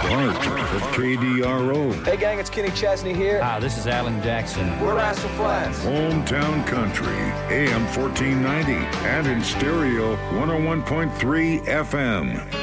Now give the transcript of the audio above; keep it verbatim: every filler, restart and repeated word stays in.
heart of K D R O. Hey gang, it's Kenny Chesney here. Hi, this is Alan Jackson. We're Rascal Flatts. Hometown Country, A M fourteen ninety, and in stereo, one oh one point three F M.